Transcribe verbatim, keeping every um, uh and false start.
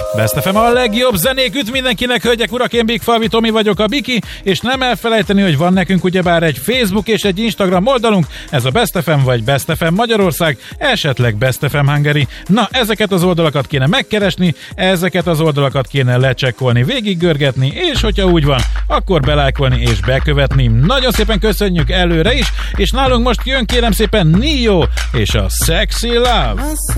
Best ef em a legjobb zenék üt mindenkinek, hölgyek, urak, én Big Falvi Tomi vagyok, a Biki, és nem elfelejteni, hogy van nekünk ugyebár egy Facebook és egy Instagram oldalunk, ez a Best ef em vagy Best ef em Magyarország, esetleg Best ef em Hungary. Na, ezeket az oldalakat kéne megkeresni, ezeket az oldalakat kéne lecsekkolni, végiggörgetni, és hogyha úgy van, akkor belájkolni és bekövetni. Nagyon szépen köszönjük előre is, és nálunk most jön kérem szépen Nio és a Sexy Love.